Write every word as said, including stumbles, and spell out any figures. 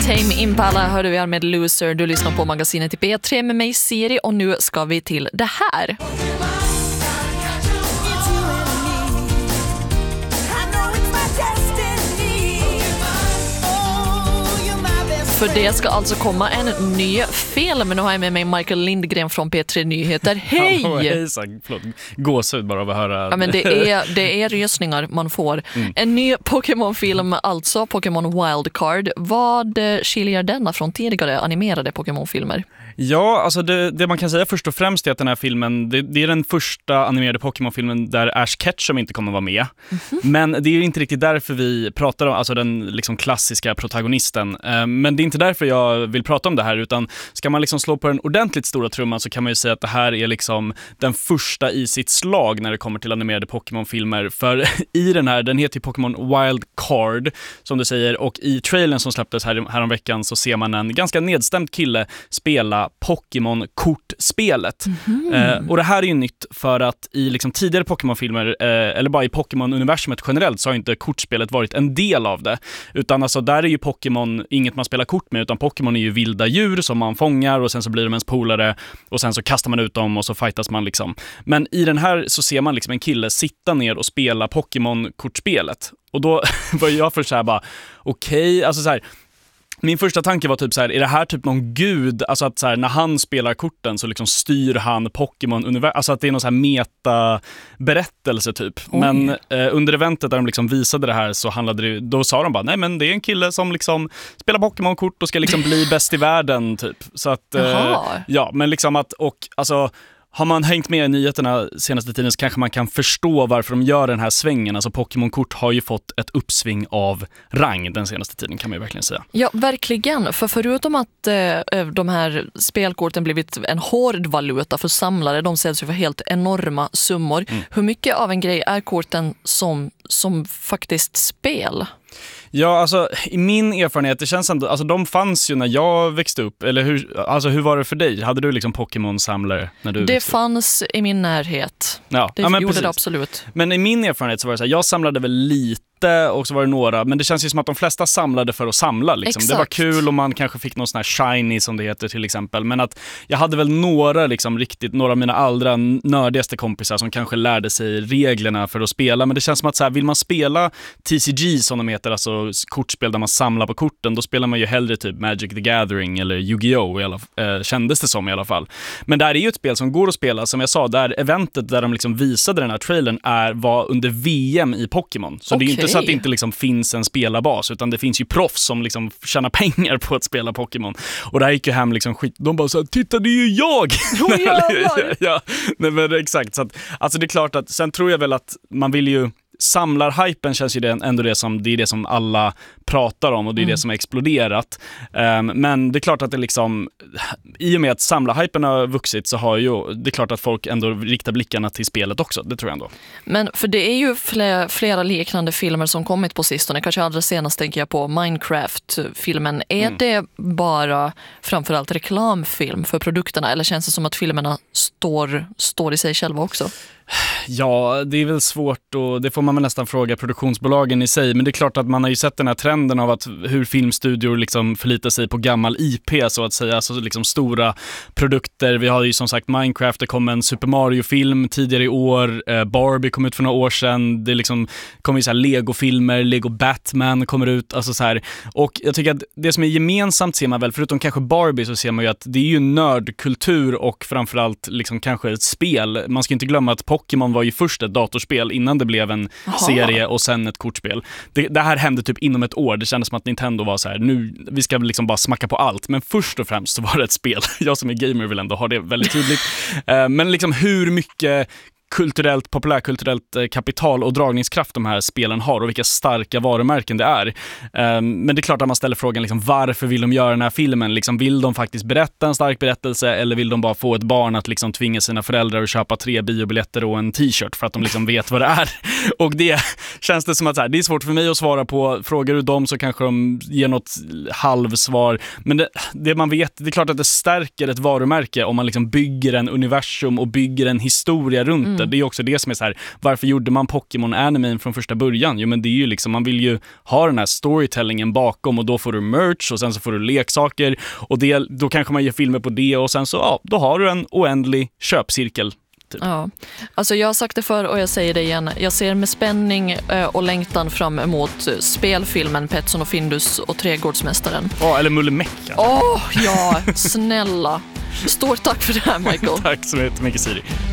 Tame Impala hörde vi här med Loser. Du lyssnar på magasinet i P tre med mig Siri och nu ska vi till det här. För det ska alltså komma en ny film. Nu har jag med mig Michael Lindgren från P tre Nyheter. Hej! Hallå, hejsan. Förlåt. Gåshud bara av att höra. Ja, men det är, det är rysningar man får. Mm. En ny Pokémon-film, alltså Pokémon Wildcard. Vad skiljer denna från tidigare animerade Pokémon-filmer? Ja, alltså det, det man kan säga först och främst är att den här filmen, det, det är den första animerade Pokémon-filmen där Ash Ketchum inte kommer vara med. Mm-hmm. Men det är ju inte riktigt därför vi pratar om, alltså den liksom klassiska protagonisten. Men det är inte därför jag vill prata om det här, utan ska man liksom slå på den ordentligt stora trumman så kan man ju säga att det här är liksom den första i sitt slag när det kommer till animerade Pokémon-filmer. För i den här, den heter ju Pokémon Wildcard som du säger, och i trailern som släpptes här, här om veckan så ser man en ganska nedstämd kille spela Pokémon-kortspelet. Mm-hmm. Eh, och det här är ju nytt för att i liksom tidigare Pokémon-filmer, eh, eller bara i Pokémon-universumet generellt, så har inte kortspelet varit en del av det. Utan alltså där är ju Pokémon inget man spelar kort med, utan Pokémon är ju vilda djur som man fångar och sen så blir de ens polare och sen så kastar man ut dem och så fightas man liksom. Men i den här så ser man liksom en kille sitta ner och spela Pokémon-kortspelet. Och då var jag först så här bara, okej, okay, alltså så här. Min första tanke var typ så här, är det här typ någon gud, alltså att så här, när han spelar korten så liksom styr han Pokémon-universum, alltså att det är någon så här meta-berättelse typ. Oj. Men eh, under eventet där de liksom visade det här så handlade det, då sa de bara, nej men det är en kille som liksom spelar Pokémon-kort och ska liksom bli bäst i världen typ. Så att, eh, ja, men liksom att, och alltså har man hängt med i nyheterna senaste tiden så kanske man kan förstå varför de gör den här svängen. Alltså Pokémon-kort har ju fått ett uppsving av rang den senaste tiden, kan man ju verkligen säga. Ja, verkligen. För förutom att eh, de här spelkorten blivit en hård valuta för samlare, de säljs ju för helt enorma summor. Mm. Hur mycket av en grej är korten som, som faktiskt spel? Ja, alltså i min erfarenhet, det känns ändå, alltså de fanns ju när jag växte upp, eller hur, alltså hur var det för dig? Hade du liksom Pokémon-samlare när du Det växte fanns upp? I min närhet. Ja, det ja, men gjorde precis. Det absolut. Men i min erfarenhet så var det så här, jag samlade väl lite och så var det några, men det känns ju som att de flesta samlade för att samla liksom. Det var kul och man kanske fick någon sån här shiny som det heter till exempel, men att jag hade väl några liksom riktigt, några av mina allra nördigaste kompisar som kanske lärde sig reglerna för att spela, men det känns som att så här, vill man spela T C G som de heter, alltså kortspel där man samlar på korten, då spelar man ju hellre typ Magic the Gathering eller Yu-Gi-Oh! I alla, eh, kändes det som i alla fall. Men där är ju ett spel som går att spela, som jag sa, där eventet där de liksom visade den här trailern är, var under V M i Pokémon. Så okay. Det är ju inte så att det inte liksom finns en spelarbas, utan det finns ju proffs som liksom tjänar pengar på att spela Pokémon. Och där gick ju hem liksom skit. De bara så här, titta det är ju jag! Oh, ja, ja, nej, men exakt. Så att, alltså det är klart att, sen tror jag väl att man vill ju samlarhypen känns ju det ändå det som, det är det som alla pratar om och det är mm. det som har exploderat. Um, men det är klart att det liksom, i och med att samlarhypen har vuxit så har ju, det är klart att folk ändå riktar blickarna till spelet också, det tror jag ändå. Men för det är ju flera, flera liknande filmer som kommit på sistone, kanske allra senast tänker jag på Minecraft-filmen. Är mm. det bara framförallt reklamfilm för produkterna, eller känns det som att filmerna står, står i sig själva också? Ja, det är väl svårt och det får man väl nästan fråga produktionsbolagen i sig, men det är klart att man har ju sett den här trenden av att hur filmstudior liksom förlitar sig på gammal I P så att säga, alltså liksom stora produkter. Vi har ju som sagt Minecraft, det kom en Super Mario-film tidigare i år, eh, Barbie kom ut för några år sedan, det liksom kommer ju så här Lego-filmer, Lego Batman kommer ut, alltså så här. Och jag tycker att det som är gemensamt ser man väl, förutom kanske Barbie, så ser man ju att det är ju nördkultur och framförallt liksom kanske ett spel. Man ska inte glömma att Pokémon var ju först ett datorspel innan det blev en Aha. serie och sen ett kortspel. Det, det här hände typ inom ett år. Det kändes som att Nintendo var så här, nu vi ska liksom bara smacka på allt. Men först och främst så var det ett spel. Jag som är gamer vill ändå ha det väldigt tydligt. uh, men liksom hur mycket kulturellt, populärkulturellt kapital och dragningskraft de här spelen har och vilka starka varumärken det är. Um, men det är klart att man ställer frågan liksom, varför vill de göra den här filmen? Liksom, vill de faktiskt berätta en stark berättelse eller vill de bara få ett barn att liksom tvinga sina föräldrar att köpa tre biobiljetter och en t-shirt för att de liksom vet vad det är? Och det känns det som att så här, det är svårt för mig att svara på. Frågar du dem så kanske de ger något halvsvar. Men det, det man vet, det är klart att det stärker ett varumärke om man liksom bygger en universum och bygger en historia runt Mm. Det är också det som är så här, varför gjorde man Pokémon-animen från första början? Jo, men det är ju liksom, man vill ju ha den här storytellingen bakom och då får du merch och sen så får du leksaker och det, då kanske man gör filmer på det och sen så, ja, då har du en oändlig köpcirkel. Typ. Ja, alltså jag har sagt det förr och jag säger det igen. Jag ser med spänning och längtan fram emot spelfilmen Petson och Findus och Trädgårdsmästaren. Ja, oh, eller Mulle Meck. Åh, oh, ja, snälla. Stort tack för det här, Michael. Tack så mycket, Siri.